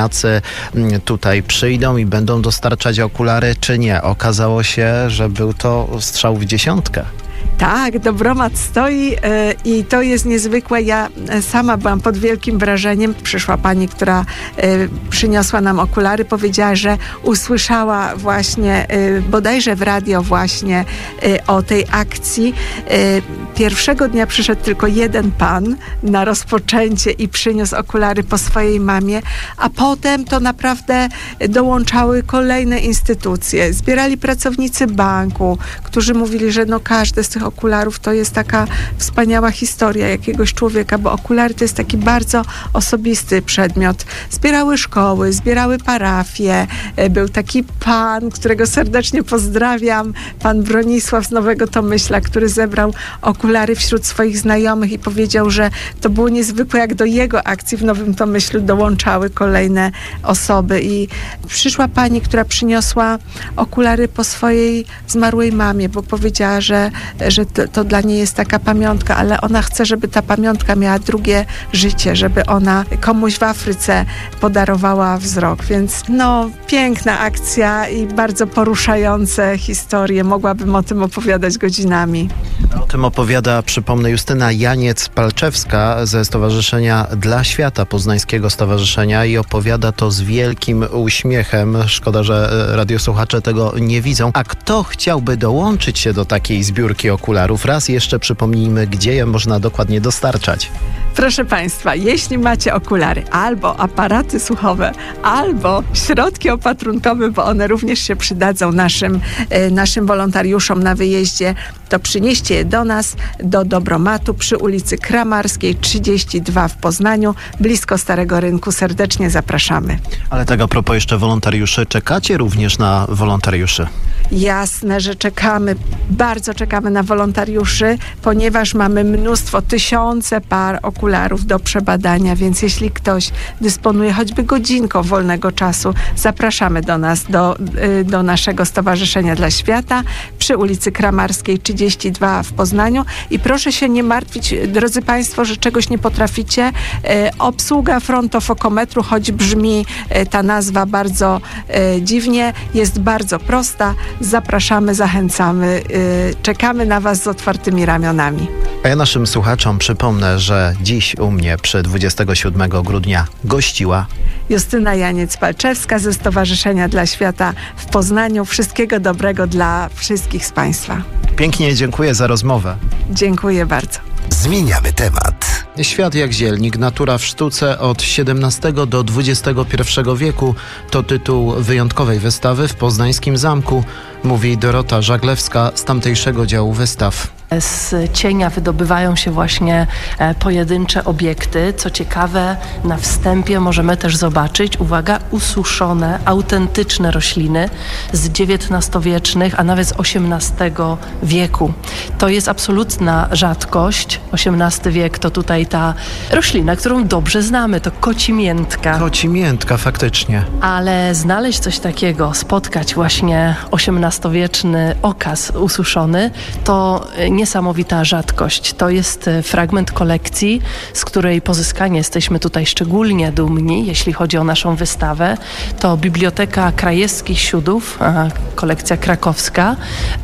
bliźniacy tutaj przyjdą i będą dostarczać okulary, czy nie. Okazało się, że był to strzał w dziesiątkę. Tak, dobromat stoi yy, i to jest niezwykłe. Ja sama byłam pod wielkim wrażeniem. Przyszła pani, która yy, przyniosła nam okulary, powiedziała, że usłyszała właśnie, yy, bodajże w radio właśnie yy, o tej akcji. Yy, pierwszego dnia przyszedł tylko jeden pan na rozpoczęcie i przyniósł okulary po swojej mamie, a potem to naprawdę dołączały kolejne instytucje. Zbierali pracownicy banku, którzy mówili, że no każdy z tych okularów to jest taka wspaniała historia jakiegoś człowieka, bo okulary to jest taki bardzo osobisty przedmiot. Zbierały szkoły, zbierały parafie. Był taki pan, którego serdecznie pozdrawiam, pan Bronisław z Nowego Tomyśla, który zebrał okulary wśród swoich znajomych i powiedział, że to było niezwykłe, jak do jego akcji w Nowym Tomyślu dołączały kolejne osoby. I przyszła pani, która przyniosła okulary po swojej zmarłej mamie, bo powiedziała, że że to, to dla niej jest taka pamiątka, ale ona chce, żeby ta pamiątka miała drugie życie, żeby ona komuś w Afryce podarowała wzrok. Więc no, piękna akcja i bardzo poruszające historie. Mogłabym o tym opowiadać godzinami. O tym opowiada, przypomnę, Justyna Janiec-Palczewska ze Stowarzyszenia Dla Świata, Poznańskiego Stowarzyszenia, i opowiada to z wielkim uśmiechem. Szkoda, że radiosłuchacze tego nie widzą. A kto chciałby dołączyć się do takiej zbiórki okularów? Raz jeszcze przypomnijmy, gdzie je można dokładnie dostarczać. Proszę Państwa, jeśli macie okulary albo aparaty słuchowe, albo środki opatrunkowe, bo one również się przydadzą naszym, e, naszym wolontariuszom na wyjeździe, to przynieście je do nas, do Dobromatu przy ulicy Kramarskiej trzydzieści dwa w Poznaniu, blisko Starego Rynku. Serdecznie zapraszamy. Ale tak a propos jeszcze wolontariuszy, czekacie również na wolontariuszy? Jasne, że czekamy, bardzo czekamy na wolontariuszy, ponieważ mamy mnóstwo, tysiące par okularów do przebadania, więc jeśli ktoś dysponuje choćby godzinką wolnego czasu, zapraszamy do nas, do, do naszego Stowarzyszenia Dla Świata przy ulicy Kramarskiej trzydzieści dwa w Poznaniu. I proszę się nie martwić, drodzy Państwo, że czegoś nie potraficie. E, obsługa frontofokometru, choć brzmi e, ta nazwa bardzo e, dziwnie, jest bardzo prosta. Zapraszamy, zachęcamy, yy, czekamy na Was z otwartymi ramionami. A ja naszym słuchaczom przypomnę, że dziś u mnie przy dwudziestego siódmego grudnia gościła Justyna Janiec-Palczewska ze Stowarzyszenia Dla Świata w Poznaniu. Wszystkiego dobrego dla wszystkich z Państwa. Pięknie dziękuję za rozmowę. Dziękuję bardzo. Zmieniamy temat. Świat jak zielnik, natura w sztuce od siedemnastego do dwudziestego pierwszego wieku to tytuł wyjątkowej wystawy w poznańskim zamku, mówi Dorota Żaglewska z tamtejszego działu wystaw. Z cienia wydobywają się właśnie pojedyncze obiekty. Co ciekawe, na wstępie możemy też zobaczyć, uwaga, ususzone, autentyczne rośliny z dziewiętnastowiecznych, a nawet z osiemnastego wieku. To jest absolutna rzadkość. osiemnasty wiek to tutaj ta roślina, którą dobrze znamy, to kocimiętka. Kocimiętka, faktycznie. Ale znaleźć coś takiego, spotkać właśnie osiemnastowieczny okaz ususzony, to nie niesamowita rzadkość. To jest fragment kolekcji, z której pozyskanie jesteśmy tutaj szczególnie dumni, jeśli chodzi o naszą wystawę. To Biblioteka Krajewskich Siudów, kolekcja krakowska,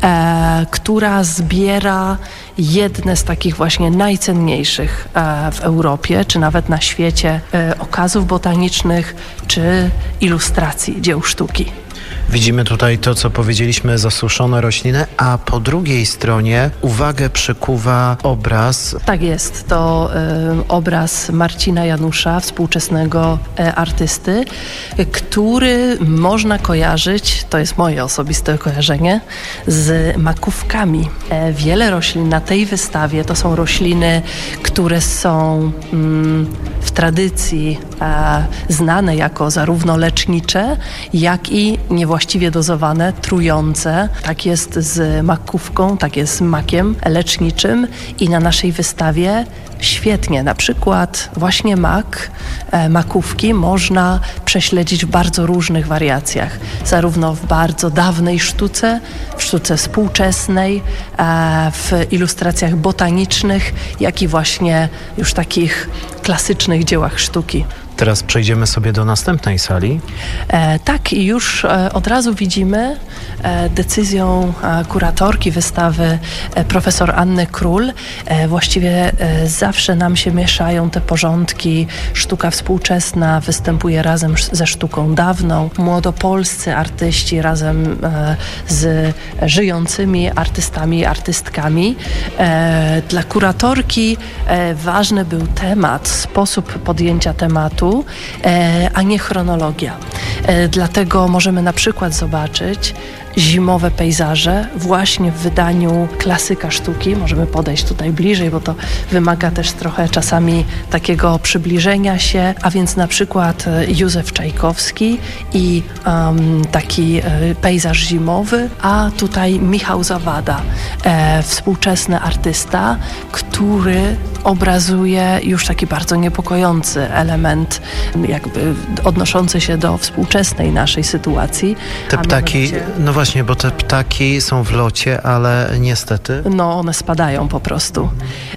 e, która zbiera jedne z takich właśnie najcenniejszych e, w Europie, czy nawet na świecie e, okazów botanicznych, czy ilustracji dzieł sztuki. Widzimy tutaj to, co powiedzieliśmy, zasuszone rośliny, a po drugiej stronie uwagę przykuwa obraz. Tak jest, to y, obraz Marcina Janusza, współczesnego y, artysty, y, który można kojarzyć, to jest moje osobiste kojarzenie, z makówkami. E, wiele roślin na tej wystawie to są rośliny, które są mm, w tradycji e, znane jako zarówno lecznicze, jak i niewłaściwie dozowane, trujące. Tak jest z makówką, tak jest z makiem leczniczym i na naszej wystawie świetnie, na przykład właśnie mak, e, makówki można prześledzić w bardzo różnych wariacjach, zarówno w bardzo dawnej sztuce, w sztuce współczesnej, e, w ilustracjach botanicznych, jak i właśnie już takich klasycznych dziełach sztuki. Teraz przejdziemy sobie do następnej sali. E, tak, i już e, od razu widzimy e, decyzją e, kuratorki wystawy e, profesor Anny Król. E, właściwie e, zawsze nam się mieszają te porządki. Sztuka współczesna występuje razem ze sztuką dawną. Młodopolscy artyści razem e, z żyjącymi artystami i artystkami. E, dla kuratorki e, ważny był temat, sposób podjęcia tematu, a nie chronologia. Dlatego możemy na przykład zobaczyć zimowe pejzaże właśnie w wydaniu klasyka sztuki. Możemy podejść tutaj bliżej, bo to wymaga też trochę czasami takiego przybliżenia się, a więc na przykład Józef Czajkowski i um, taki e, pejzaż zimowy, a tutaj Michał Zawada, e, współczesny artysta, który obrazuje już taki bardzo niepokojący element, jakby odnoszący się do współczesnej naszej sytuacji. Te ptaki, mianowicie... no właśnie, bo te ptaki są w locie, ale niestety... No, one spadają po prostu.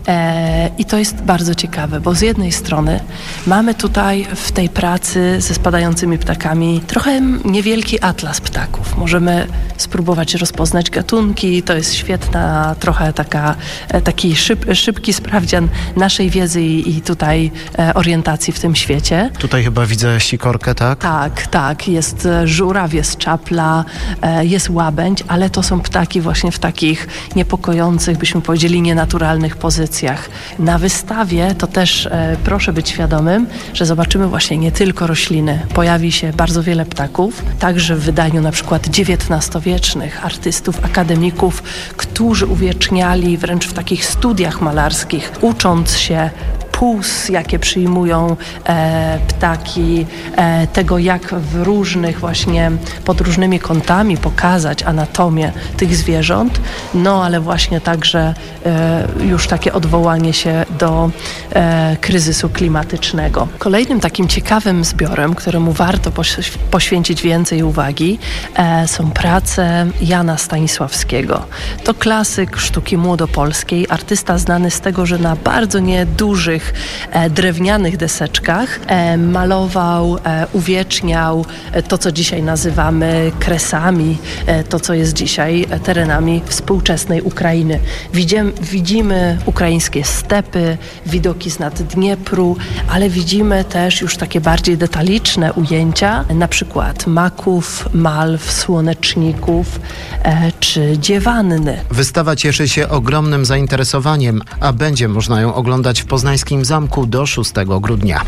E, I to jest bardzo ciekawe, bo z jednej strony mamy tutaj w tej pracy ze spadającymi ptakami trochę niewielki atlas ptaków. Możemy spróbować rozpoznać gatunki. To jest świetna, trochę taka, taki szyb, szybki sprawdzian naszej wiedzy i, i tutaj e, orientacji w tym świecie. Tutaj chyba widzę sikorkę, tak? Tak, tak. Jest żuraw, jest czapla, e, jest łabędź, ale to są ptaki właśnie w takich niepokojących, byśmy powiedzieli, nienaturalnych pozycjach. Na wystawie to też e, proszę być świadomym, że zobaczymy właśnie nie tylko rośliny. Pojawi się bardzo wiele ptaków, także w wydaniu na przykład dziewiętnastowiecznych artystów, akademików, którzy uwieczniali wręcz w takich studiach malarskich, ucząc się puls, jakie przyjmują e, ptaki, e, tego jak w różnych właśnie, pod różnymi kątami pokazać anatomię tych zwierząt, no ale właśnie także e, już takie odwołanie się do e, kryzysu klimatycznego. Kolejnym takim ciekawym zbiorem, któremu warto poś- poświęcić więcej uwagi, e, są prace Jana Stanisławskiego. To klasyk sztuki młodopolskiej, artysta znany z tego, że na bardzo niedużych E, drewnianych deseczkach e, malował, e, uwieczniał e, to, co dzisiaj nazywamy kresami, e, to, co jest dzisiaj terenami współczesnej Ukrainy. Widzimy, widzimy ukraińskie stepy, widoki z nad Dniepru, ale widzimy też już takie bardziej detaliczne ujęcia, na przykład maków, malw, słoneczników e, czy dziewanny. Wystawa cieszy się ogromnym zainteresowaniem, a będzie można ją oglądać w poznańskim zamku do szóstego grudnia.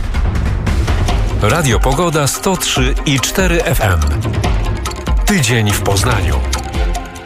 Radio Pogoda sto trzy i cztery F M. Tydzień w Poznaniu.